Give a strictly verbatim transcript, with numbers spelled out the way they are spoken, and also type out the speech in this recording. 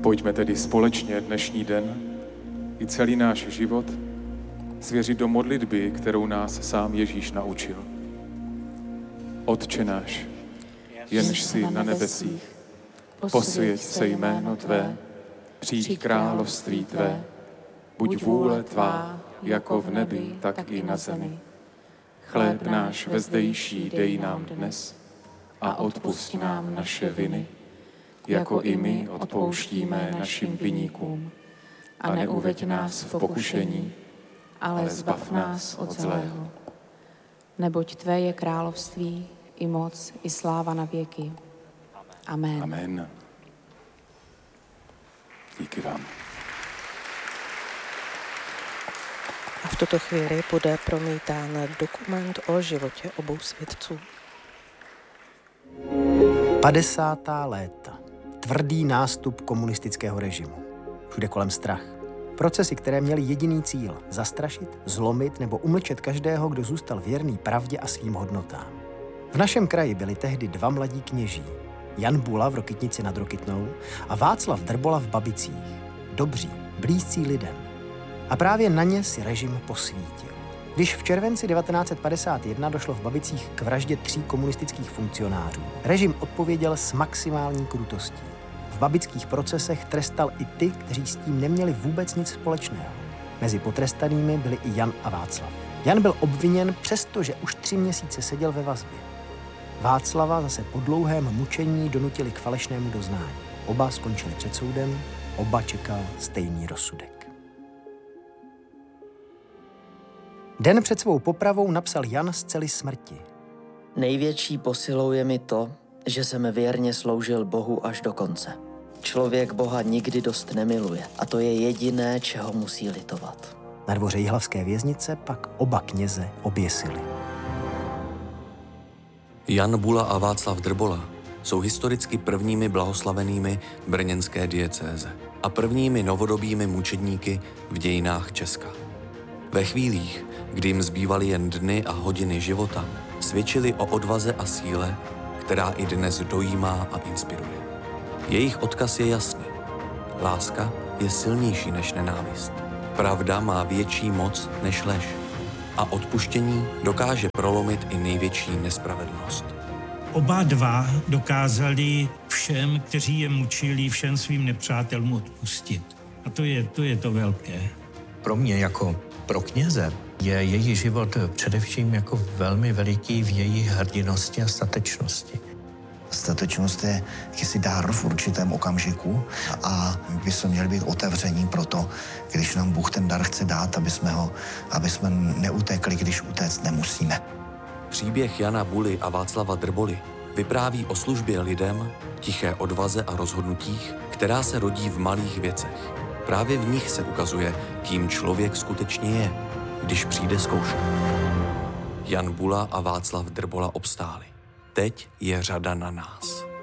Pojďme tedy společně dnešní den i celý náš život svěřit do modlitby, kterou nás sám Ježíš naučil. Otče náš, jenž jsi na nebesích, posvěť se jméno Tvé, přijď království Tvé, buď vůle Tvá, jako v nebi, tak i na zemi. Chléb náš vezdejší dej nám dnes a odpusť nám naše viny, jako i my odpouštíme našim viníkům. A neuveď nás v pokušení, ale zbav nás od zlého. Neboť Tvé je království, i moc, i sláva na věky. Amen. Amen. Díky vám. A v tuto chvíli bude promítán dokument o životě obou svědců. padesátá léta. Tvrdý nástup komunistického režimu. Všude kolem strach. Procesy, které měly jediný cíl – zastrašit, zlomit nebo umlčet každého, kdo zůstal věrný pravdě a svým hodnotám. V našem kraji byli tehdy dva mladí kněží. Jan Bula v Rokytnici nad Rokytnou a Václav Drbola v Babicích. Dobří, blízcí lidem. A právě na ně si režim posvítil. Když v červenci devatenáct set padesát jedna došlo v Babicích k vraždě tří komunistických funkcionářů, režim odpověděl s maximální krutostí. V babických procesech trestal i ty, kteří s tím neměli vůbec nic společného. Mezi potrestanými byli i Jan a Václav. Jan byl obviněn, přestože už tři měsíce seděl ve vazbě. Václava zase po dlouhém mučení donutili k falešnému doznání. Oba skončili před soudem, oba čekal stejný rozsudek. Den před svou popravou napsal Jan z cely smrti. Největší posilou je mi to, že jsem věrně sloužil Bohu až do konce. Člověk Boha nikdy dost nemiluje a to je jediné, čeho musí litovat. Na dvoře jihlavské věznice pak oba kněze oběsili. Jan Bula a Václav Drbola jsou historicky prvními blahoslavenými brněnské diecéze a prvními novodobými mučedníky v dějinách Česka. Ve chvílích, kdy jim zbývaly jen dny a hodiny života, svědčili o odvaze a síle, která i dnes dojímá a inspiruje. Jejich odkaz je jasný. Láska je silnější než nenávist. Pravda má větší moc než lež. A odpuštění dokáže prolomit i největší nespravedlnost. Oba dva dokázali všem, kteří je mučili, všem svým nepřátelům odpustit. A to je to, je to velké. Pro mě jako pro kněze je její život především jako velmi veliký v její hrdinosti a statečnosti. Statečnost je jakýsi dar v určitém okamžiku a my bychom měli být otevření pro to, když nám Bůh ten dar chce dát, aby jsme, ho, aby jsme neutekli, když utéct nemusíme. Příběh Jana Buly a Václava Drboly vypráví o službě lidem, tiché odvaze a rozhodnutích, která se rodí v malých věcech. Právě v nich se ukazuje, kým člověk skutečně je, když přijde zkouška. Jan Bula a Václav Drbola obstáli. Teď je řada na nás.